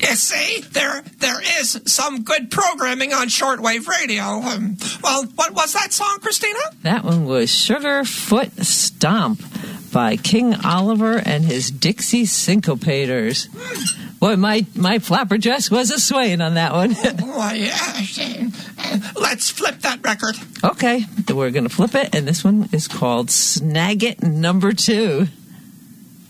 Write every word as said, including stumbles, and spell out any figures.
You see, there there is some good programming on shortwave radio. Um, well, what was that song, Christina? That one was Sugarfoot Stomp by King Oliver and his Dixie Syncopators. Boy, my, my flapper dress was a swaying on that one. Oh, yeah. Let's flip that record. Okay, we're going to flip it, and this one is called Snag It Number Two.